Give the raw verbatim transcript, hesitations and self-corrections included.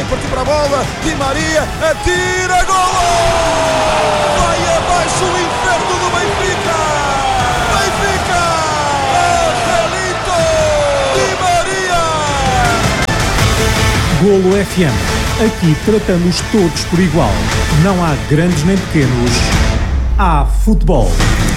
partiu para a bola, Di Maria, atira, golo! Vai abaixo o inferno do Benfica! Benfica! Angelito! Di Maria! Golo F M. Aqui tratamos todos por igual. Não há grandes nem pequenos. Há futebol.